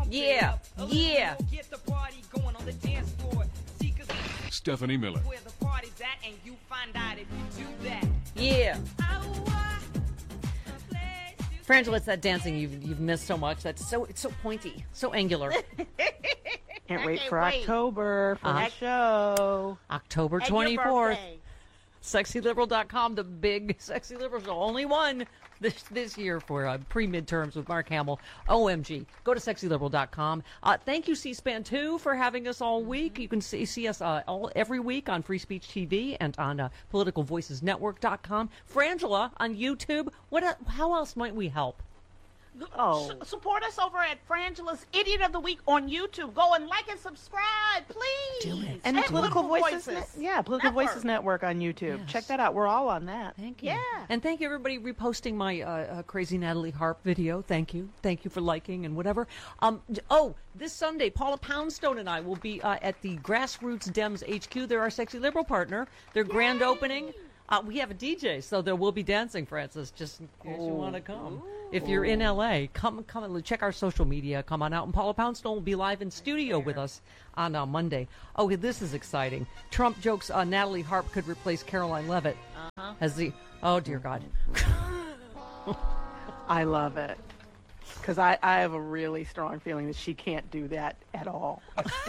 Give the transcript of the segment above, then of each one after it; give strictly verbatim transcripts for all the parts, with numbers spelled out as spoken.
Yeah, yeah. Stephanie Miller. Yeah. Frangela, it's that dancing you've, you've missed so much. That's so it's so pointy, so angular. Can't wait for wait. October for uh-huh. the show. October twenty-fourth. sexy liberal dot com, the big Sexy Liberal show. Only one this this year for uh, pre-midterms with Mark Hamill. O M G. Go to sexy liberal dot com. Uh, thank you, C-SPAN two, for having us all week. You can see, see us uh, all every week on Free Speech T V and on uh, political voices network dot com. Frangela on YouTube. What? Uh, how else might we help? Oh. S- support us over at Frangela's Idiot of the Week on YouTube. Go and like and subscribe, please. Do it. And, and Political, Political Voices, Voices. Ne- yeah, Political Network. Voices Network on YouTube. Yes. Check that out. We're all on that. Thank you. Yeah. And thank you, everybody, reposting my uh, uh, crazy Natalie Harp video. Thank you. Thank you for liking and whatever. Um. Oh, this Sunday, Paula Poundstone and I will be uh, at the Grassroots Dems H Q. They're our Sexy Liberal partner. Their Yay. grand opening. Uh, we have a D J, so there will be dancing, Francis, just in case oh. you want to come. Ooh. If you're in L A, come come and check our social media. Come on out. And Paula Poundstone will be live in studio with us on uh, Monday. Oh, this is exciting. Trump jokes uh, Natalie Harp could replace Caroline Leavitt uh-huh. as the... Oh, dear God. I love it. Because I, I have a really strong feeling that she can't do that at all.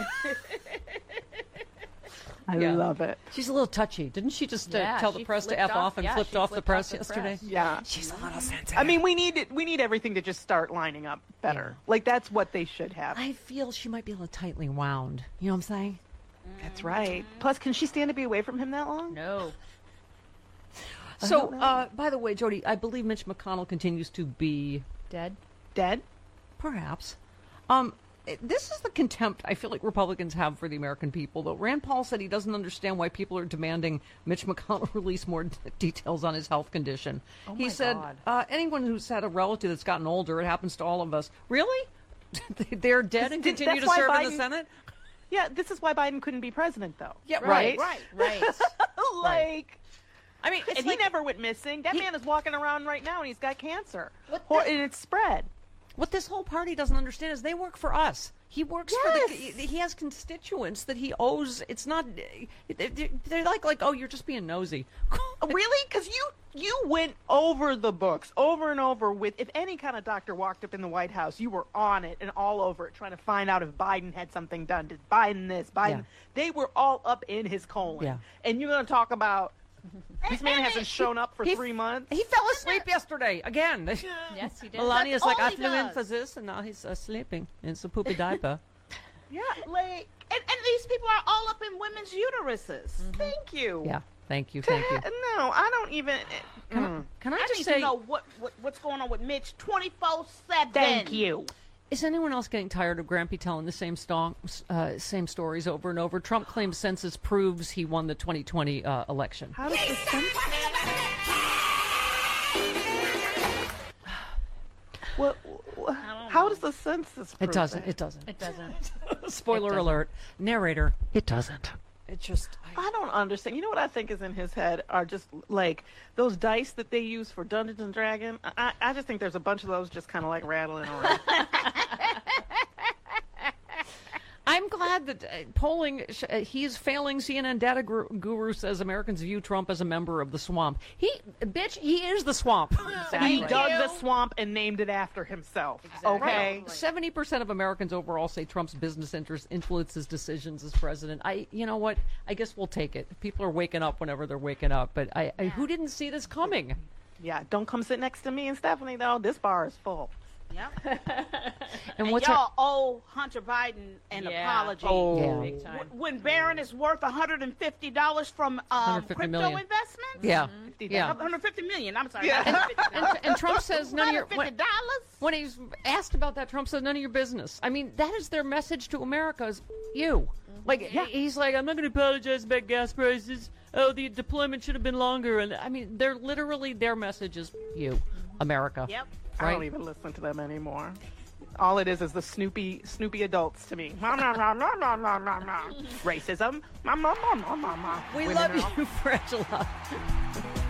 I yeah. love it. She's a little touchy. Didn't she just uh, yeah, tell the press to F off, off and yeah, flipped off flipped the press off the yesterday? Press. Yeah. She's a little sensitive. I mean, we need we need everything to just start lining up better. Yeah. Like, that's what they should have. I feel she might be a little tightly wound. You know what I'm saying? That's right. Plus, can she stand to be away from him that long? No. So, uh, by the way, Jody, I believe Mitch McConnell continues to be... Dead? Dead? Perhaps. Um... This is the contempt I feel like Republicans have for the American people, though. Rand Paul said he doesn't understand why people are demanding Mitch McConnell release more d- details on his health condition. Oh he my said, God. Uh, anyone who's had a relative that's gotten older, it happens to all of us. Really? They're dead and Did, continue to serve Biden, in the Senate? Yeah, this is why Biden couldn't be president, though. Yeah, right. Right, right. like, right. I mean, and like, he never went missing. That he, man is walking around right now, and he's got cancer. What or, and it's spread. What this whole party doesn't understand is they work for us. He works yes. for the. He has constituents that he owes. It's not. They're like, like, oh, you're just being nosy. Really? Because you you went over the books over and over with. If any kind of doctor walked up in the White House, you were on it and all over it, trying to find out if Biden had something done. Did Biden this? Biden? Yeah. They were all up in his colon. Yeah. And you're going to talk about. This man hasn't shown up for he, three months. He fell asleep yesterday again. Yes, he did. Melania's like, I flew does. in for this, and now he's uh, sleeping in some poopy diaper. Yeah, like, and, and these people are all up in women's uteruses. Mm-hmm. Thank you. Yeah, thank you, thank you. No, I don't even. Can, mm. I, can I, I just need say, to know what, what what's going on with Mitch twenty-four seven. Thank you. Is anyone else getting tired of Grampy telling the same, sto- uh, same stories over and over? Trump claims census proves he won the twenty twenty uh, election. How does the census? What? How does the census prove It doesn't. that? It doesn't. It doesn't. Spoiler It doesn't. alert. Narrator. It doesn't. It just. I, I don't understand. You know what I think is in his head are just like those dice that they use for Dungeons and Dragons. I, I just think there's a bunch of those just kind of like rattling around. I'm glad that uh, polling, sh- uh, he's failing. C N N data guru, guru says Americans view Trump as a member of the swamp. He, bitch, he is the swamp. He dug the swamp and named it after himself. Exactly. Okay. Right. seventy percent of Americans overall say Trump's business interests influence his decisions as president. I, you know what? I guess we'll take it. People are waking up whenever they're waking up. But I, I who didn't see this coming? Yeah, don't come sit next to me and Stephanie, though. This bar is full. Yep. And, And what's y'all owe Hunter Biden an Yeah. apology. Oh. Yeah. Big time. W- When Barron is worth one hundred fifty dollars from um, one hundred fifty crypto million. investments? Yeah, yeah. one hundred fifty million. I'm sorry. Yeah. one hundred fifty And, and Trump says none of your. fifty When, dollars? when he's asked about that, Trump says none of your business. I mean, that is their message to America: is you. Like Yeah. he's like, I'm not going to apologize about gas prices. Oh, the deployment should have been longer. And I mean, they're literally their message is you, America. Yep. I Right? don't even listen to them anymore. All it is is the Snoopy Snoopy adults to me. Racism. We Women love are- you, Frangela.